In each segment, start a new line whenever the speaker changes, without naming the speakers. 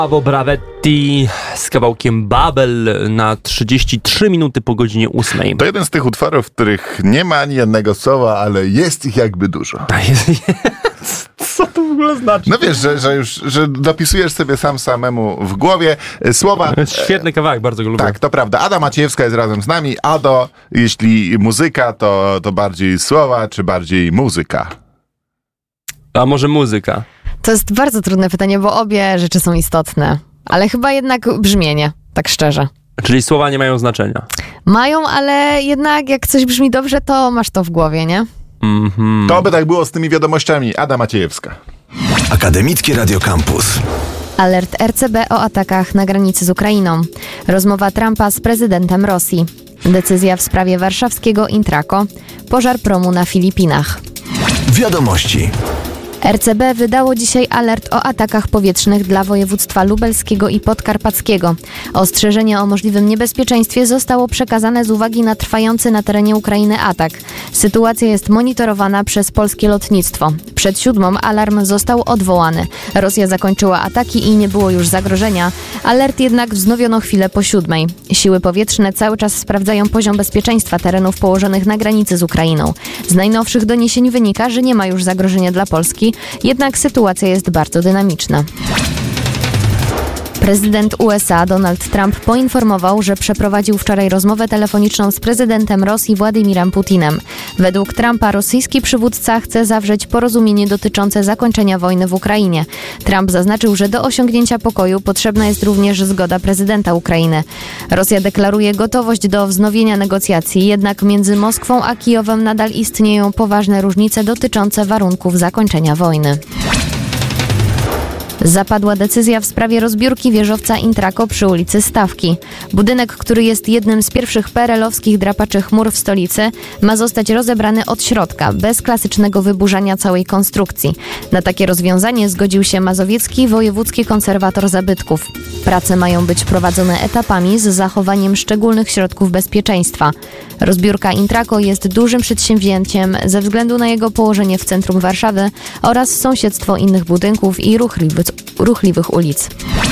Avo Bravetti z kawałkiem Babel na 33 minuty po godzinie 8.
To jeden z tych utworów, w których nie ma ani jednego słowa, ale jest ich jakby dużo.
Co to w ogóle znaczy?
No wiesz, że dopisujesz sobie samemu w głowie słowa.
To jest świetny kawałek, bardzo go lubię.
Tak, to prawda. Ada Maciejewska jest razem z nami. Ado, jeśli muzyka, to bardziej słowa, czy bardziej muzyka?
A może muzyka?
To jest bardzo trudne pytanie, bo obie rzeczy są istotne. Ale chyba jednak brzmienie, tak szczerze.
Czyli słowa nie mają znaczenia.
Mają, ale jednak jak coś brzmi dobrze, to masz to w głowie, nie?
Mhm.
To by tak było z tymi wiadomościami. Ada Maciejewska.
Akademickie Radio Campus.
Alert RCB o atakach na granicy z Ukrainą. Rozmowa Trumpa z prezydentem Rosji. Decyzja w sprawie warszawskiego Intraco. Pożar promu na Filipinach.
Wiadomości.
RCB wydało dzisiaj alert o atakach powietrznych dla województwa lubelskiego i podkarpackiego. Ostrzeżenie o możliwym niebezpieczeństwie zostało przekazane z uwagi na trwający na terenie Ukrainy atak. Sytuacja jest monitorowana przez polskie lotnictwo. Przed 7 alarm został odwołany. Rosja zakończyła ataki i nie było już zagrożenia. Alert jednak wznowiono chwilę po 7. Siły powietrzne cały czas sprawdzają poziom bezpieczeństwa terenów położonych na granicy z Ukrainą. Z najnowszych doniesień wynika, że nie ma już zagrożenia dla Polski. Jednak sytuacja jest bardzo dynamiczna. Prezydent USA Donald Trump poinformował, że przeprowadził wczoraj rozmowę telefoniczną z prezydentem Rosji Władimirem Putinem. Według Trumpa rosyjski przywódca chce zawrzeć porozumienie dotyczące zakończenia wojny w Ukrainie. Trump zaznaczył, że do osiągnięcia pokoju potrzebna jest również zgoda prezydenta Ukrainy. Rosja deklaruje gotowość do wznowienia negocjacji, jednak między Moskwą a Kijowem nadal istnieją poważne różnice dotyczące warunków zakończenia wojny. Zapadła decyzja w sprawie rozbiórki wieżowca Intraco przy ulicy Stawki. Budynek, który jest jednym z pierwszych PRL-owskich drapaczy chmur w stolicy, ma zostać rozebrany od środka, bez klasycznego wyburzania całej konstrukcji. Na takie rozwiązanie zgodził się mazowiecki wojewódzki konserwator zabytków. Prace mają być prowadzone etapami z zachowaniem szczególnych środków bezpieczeństwa. Rozbiórka Intraco jest dużym przedsięwzięciem ze względu na jego położenie w centrum Warszawy oraz sąsiedztwo innych budynków i ruchliwych ulic.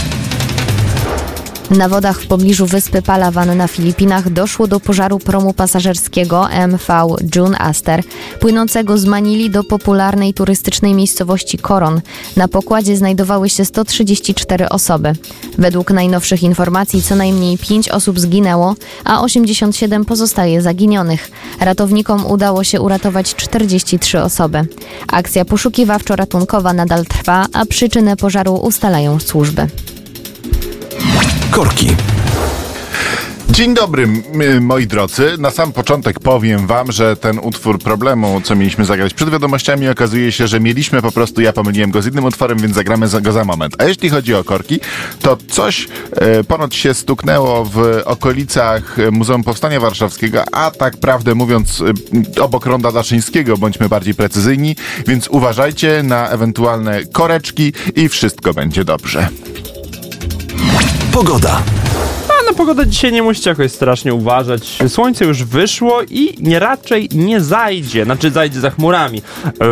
Na wodach w pobliżu wyspy Palawan na Filipinach doszło do pożaru promu pasażerskiego MV June Aster, płynącego z Manili do popularnej turystycznej miejscowości Coron. Na pokładzie znajdowały się 134 osoby. Według najnowszych informacji co najmniej 5 osób zginęło, a 87 pozostaje zaginionych. Ratownikom udało się uratować 43 osoby. Akcja poszukiwawczo-ratunkowa nadal trwa, a przyczynę pożaru ustalają służby.
Korki.
Dzień dobry, moi drodzy. Na sam początek powiem wam, że ten utwór Problemu, co mieliśmy zagrać przed wiadomościami, okazuje się, że mieliśmy po prostu, ja pomyliłem go z innym utworem, więc zagramy go za moment. A jeśli chodzi o korki, to coś ponoć się stuknęło w okolicach Muzeum Powstania Warszawskiego, a tak prawdę mówiąc obok Ronda Daszyńskiego, bądźmy bardziej precyzyjni, więc uważajcie na ewentualne koreczki i wszystko będzie dobrze.
Pogoda.
Na pogodę dzisiaj nie musicie jakoś strasznie uważać. Słońce już wyszło i raczej nie zajdzie. Znaczy zajdzie za chmurami.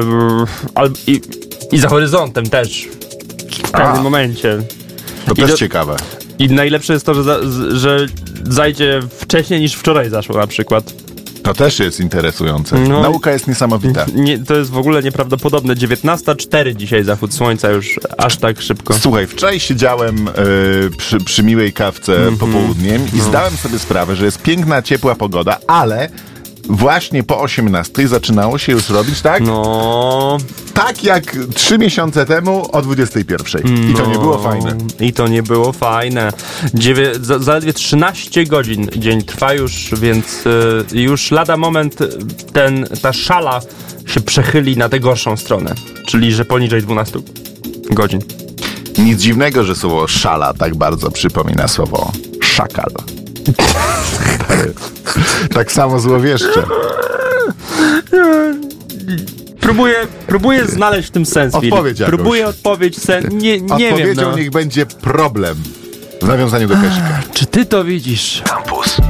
I za horyzontem też. W pewnym momencie.
To też ciekawe.
I najlepsze jest to, że zajdzie wcześniej niż wczoraj zaszło na przykład.
To też jest interesujące.
No,
nauka jest niesamowita.
To jest w ogóle nieprawdopodobne. 19:04 dzisiaj zachód słońca już aż tak szybko.
Słuchaj, wczoraj siedziałem przy miłej kawce popołudniem i zdałem sobie sprawę, że jest piękna, ciepła pogoda, ale właśnie po 18 zaczynało się już robić tak?
No.
Tak jak 3 miesiące temu o 21. I to nie było fajne.
I to nie było fajne. Zaledwie 13 godzin dzień trwa już, więc już lada moment ta szala się przechyli na tę gorszą stronę. Czyli, że poniżej 12 godzin.
Nic dziwnego, że słowo szala tak bardzo przypomina słowo szakal. Tak samo złowieszcze.
Próbuję znaleźć w tym sens.
Odpowiedź jakąś.
Próbuję odpowiedź nie wiem.
Odpowiedzią niech będzie problem w nawiązaniu do Kesika.
Czy ty to widzisz?
Campus.